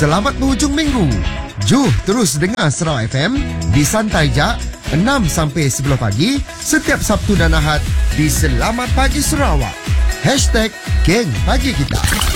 Selamat berhujung minggu. Juh terus dengar Surau FM di Santai Jak 6 sampai 10 pagi setiap Sabtu dan Ahad di Selamat Pagi Sarawak. #Geng Pagi Kita.